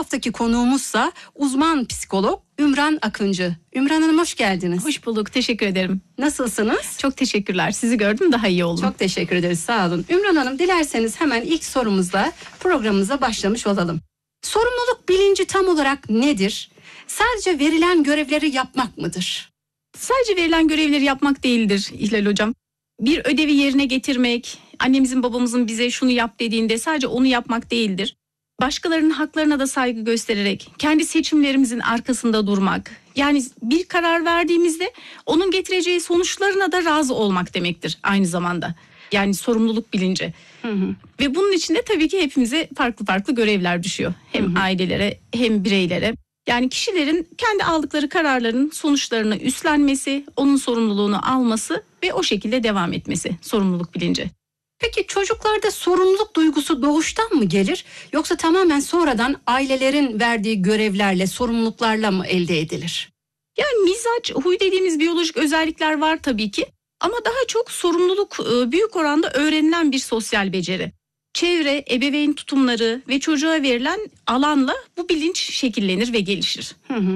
haftaki konuğumuzsa uzman psikolog Ümran Akıncı. Ümran Hanım hoş geldiniz. Hoş bulduk, teşekkür ederim. Nasılsınız? Çok teşekkürler. Sizi gördüm, daha iyi oldum. Çok teşekkür ederiz, sağ olun. Ümran Hanım, dilerseniz hemen ilk sorumuzla programımıza başlamış olalım. Sorumluluk bilinci tam olarak nedir? Sadece verilen görevleri yapmak mıdır? Sadece verilen görevleri yapmak değildir İhlal Hocam. Bir ödevi yerine getirmek, annemizin babamızın bize şunu yap dediğinde sadece onu yapmak değildir. Başkalarının haklarına da saygı göstererek kendi seçimlerimizin arkasında durmak. Yani bir karar verdiğimizde onun getireceği sonuçlarına da razı olmak demektir aynı zamanda. Yani sorumluluk bilinci. Ve bunun için de tabii ki hepimize farklı farklı görevler düşüyor. Hem ailelere hem bireylere. Yani kişilerin kendi aldıkları kararların sonuçlarını üstlenmesi, onun sorumluluğunu alması ve o şekilde devam etmesi, sorumluluk bilinci. Peki çocuklarda sorumluluk duygusu doğuştan mı gelir, yoksa tamamen sonradan ailelerin verdiği görevlerle, sorumluluklarla mı elde edilir? Yani mizaç, huy dediğimiz biyolojik özellikler var tabii ki. Ama daha çok sorumluluk büyük oranda öğrenilen bir sosyal beceri. Çevre, ebeveyn tutumları ve çocuğa verilen alanla bu bilinç şekillenir ve gelişir.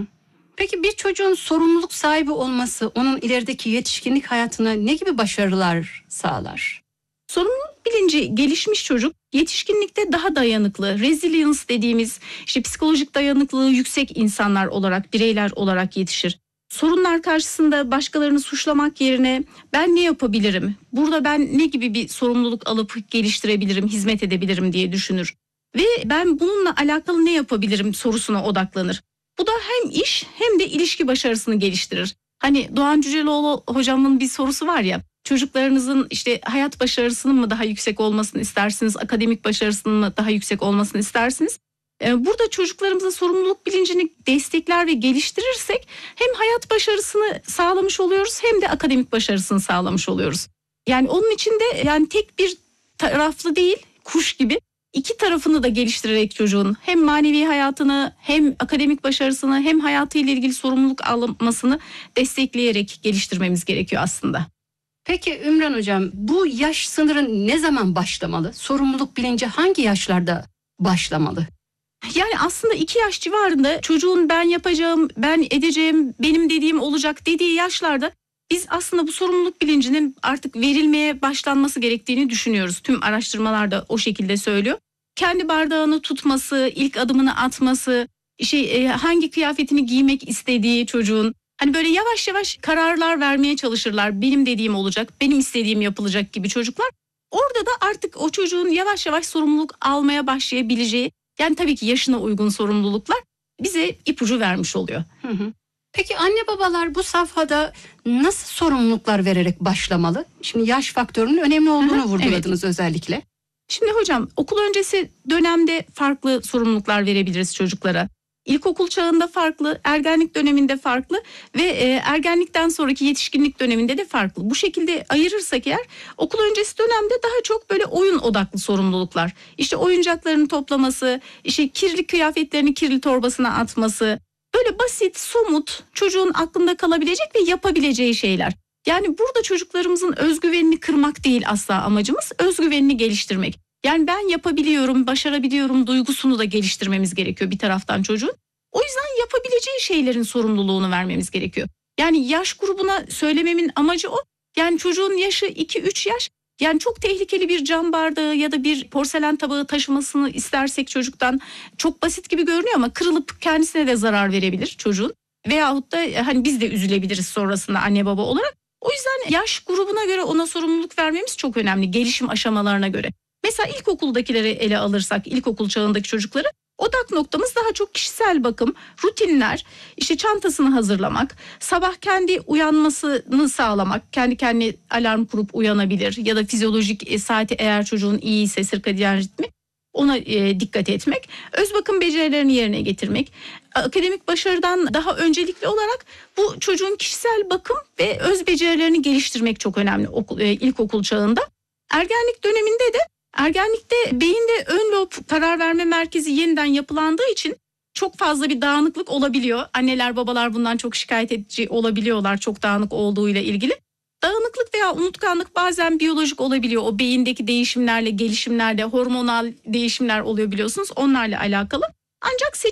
Peki bir çocuğun sorumluluk sahibi olması onun ilerideki yetişkinlik hayatına ne gibi başarılar sağlar? Sorumluluk bilinci gelişmiş çocuk yetişkinlikte daha dayanıklı, resilience dediğimiz psikolojik dayanıklılığı yüksek insanlar olarak, bireyler olarak yetişir. Sorunlar karşısında başkalarını suçlamak yerine ben ne yapabilirim? Burada ben ne gibi bir sorumluluk alıp geliştirebilirim, hizmet edebilirim diye düşünür. Ve ben bununla alakalı ne yapabilirim sorusuna odaklanır. Bu da hem iş hem de ilişki başarısını geliştirir. Hani Doğan Cüceloğlu hocamın bir sorusu var ya, çocuklarınızın hayat başarısının mı daha yüksek olmasını istersiniz, akademik başarısının mı daha yüksek olmasını istersiniz? Burada çocuklarımızın sorumluluk bilincini destekler ve geliştirirsek hem hayat başarısını sağlamış oluyoruz hem de akademik başarısını sağlamış oluyoruz. Yani onun için de yani tek bir taraflı değil, kuş gibi iki tarafını da geliştirerek çocuğun hem manevi hayatını hem akademik başarısını hem hayatıyla ilgili sorumluluk almasını destekleyerek geliştirmemiz gerekiyor aslında. Peki Ümran Hocam, bu yaş sınırı ne zaman başlamalı? Sorumluluk bilinci hangi yaşlarda başlamalı? Yani aslında 2 yaş civarında çocuğun ben yapacağım, ben edeceğim, benim dediğim olacak dediği yaşlarda biz aslında bu sorumluluk bilincinin artık verilmeye başlanması gerektiğini düşünüyoruz. Tüm araştırmalar da o şekilde söylüyor. Kendi bardağını tutması, ilk adımını atması, hangi kıyafetini giymek istediği çocuğun, hani böyle yavaş yavaş kararlar vermeye çalışırlar. Benim dediğim olacak, benim istediğim yapılacak gibi çocuklar. Orada da artık o çocuğun yavaş yavaş sorumluluk almaya başlayabileceği, yani tabii ki yaşına uygun sorumluluklar bize ipucu vermiş oluyor. Peki anne babalar bu safhada nasıl sorumluluklar vererek başlamalı? Şimdi yaş faktörünün önemli olduğunu vurguladınız özellikle. Şimdi hocam, okul öncesi dönemde farklı sorumluluklar verebiliriz çocuklara. İlkokul çağında farklı, ergenlik döneminde farklı ve ergenlikten sonraki yetişkinlik döneminde de farklı. Bu şekilde ayırırsak eğer okul öncesi dönemde daha çok böyle oyun odaklı sorumluluklar. Oyuncaklarını toplaması, kirli kıyafetlerini kirli torbasına atması. Böyle basit, somut, çocuğun aklında kalabilecek ve yapabileceği şeyler. Yani burada çocuklarımızın özgüvenini kırmak değil asla amacımız, özgüvenini geliştirmek. Yani ben yapabiliyorum, başarabiliyorum duygusunu da geliştirmemiz gerekiyor bir taraftan çocuğun. O yüzden yapabileceği şeylerin sorumluluğunu vermemiz gerekiyor. Yani yaş grubuna söylememin amacı o. Yani çocuğun yaşı 2-3 yaş. Yani çok tehlikeli bir cam bardağı ya da bir porselen tabağı taşımasını istersek çocuktan, çok basit gibi görünüyor ama kırılıp kendisine de zarar verebilir çocuğun. Veyahut da hani biz de üzülebiliriz sonrasında anne baba olarak. O yüzden yaş grubuna göre ona sorumluluk vermemiz çok önemli, gelişim aşamalarına göre. Mesela ilkokuldakileri ele alırsak, ilkokul çağındaki çocukları, odak noktamız daha çok kişisel bakım, rutinler, çantasını hazırlamak, sabah kendi uyanmasını sağlamak, kendi kendine alarm kurup uyanabilir ya da fizyolojik saati eğer çocuğun iyi ise sirkadiyen ritmi, ona dikkat etmek, öz bakım becerilerini yerine getirmek, akademik başarıdan daha öncelikli olarak bu çocuğun kişisel bakım ve öz becerilerini geliştirmek çok önemli ilkokul çağında. Ergenlik döneminde de, ergenlikte beyinde ön lob karar verme merkezi yeniden yapılandığı için çok fazla bir dağınıklık olabiliyor. Anneler babalar bundan çok şikayet edici olabiliyorlar, çok dağınık olduğuyla ilgili. Dağınıklık veya unutkanlık bazen biyolojik olabiliyor. O beyindeki değişimlerle, gelişimlerle, hormonal değişimler oluyor biliyorsunuz. Onlarla alakalı. Ancak